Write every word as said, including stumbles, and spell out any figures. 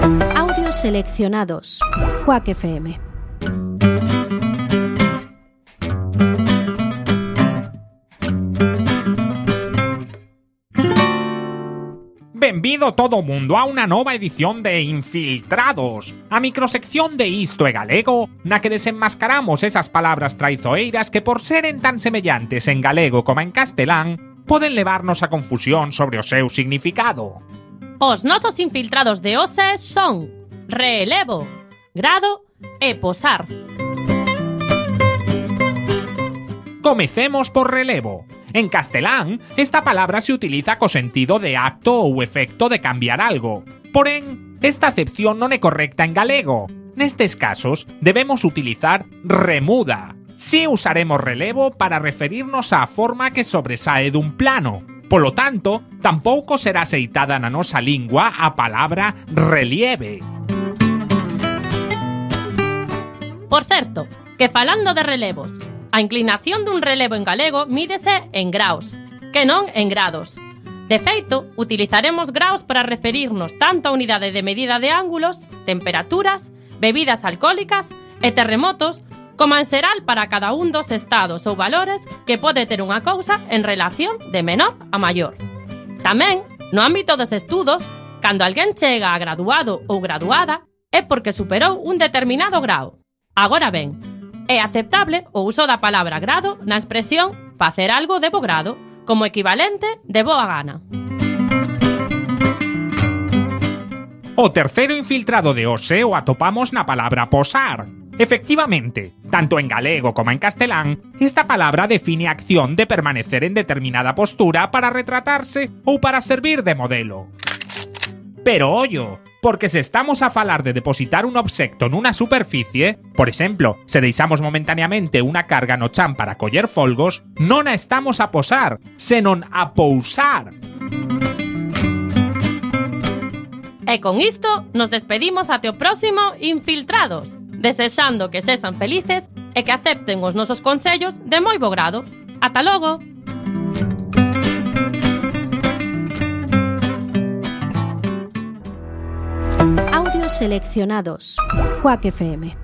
Audios seleccionados. Quack F M. Benvido todo o mundo a unha nova edición de Infiltrados, a microsección de Isto é Galego, na que desenmascaramos esas palabras traizoeiras que por seren tan semellantes en galego como en castelán, poden levarnos a confusión sobre o seu significado. Os nosos infiltrados de hoxe son relevo, grado e posar. Comecemos por relevo. En castelán, esta palabra se utiliza co sentido de acto ou efecto de cambiar algo. Porén, esta acepción non é correcta en galego. Nestes casos, debemos utilizar remuda. Si usaremos relevo para referirnos á forma que sobresae dun plano. Polo tanto, tampouco será aceitada na nosa lingua a palabra relieve. Por certo, que falando de relevos, a inclinación dun relevo en galego mídese en graos, que non en grados. De feito, utilizaremos graos para referirnos tanto a unidade de medida de ángulos, temperaturas, bebidas alcohólicas e terremotos, como en xeral para cada un dos estados ou valores que pode ter unha cousa en relación de menor a maior. Tamén, no ámbito dos estudos, cando alguén chega a graduado ou graduada, é porque superou un determinado grao. Agora ben, é aceptable o uso da palabra grado na expresión facer algo de bo grado, como equivalente de boa gana. O terceiro infiltrado de hoxe o atopamos na palabra posar. Efectivamente, tanto en galego como en castelán, esta palabra define a acción de permanecer en determinada postura para retratarse ou para servir de modelo. Pero ollo, porque se estamos a falar de depositar un obxecto nunha superficie, por exemplo, se deixamos momentaneamente unha carga no chan para coller folgos, non a estamos a posar, senón a pousar. E con isto nos despedimos até o próximo Infiltrados, desexando que sexan felices e que acepten os nosos consellos de moi bo grado. Ata logo! Audios seleccionados. Quack F M.